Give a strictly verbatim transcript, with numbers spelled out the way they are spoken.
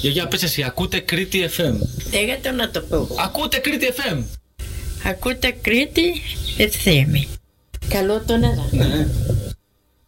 Γιαγιά, πες εσύ, ακούτε Κρήτη εφ εμ. Λέγατε να το πω. Ακούτε Κρήτη εφ εμ. Ακούτε Κρήτη εφ εμ. Καλό τον ένα. Ναι.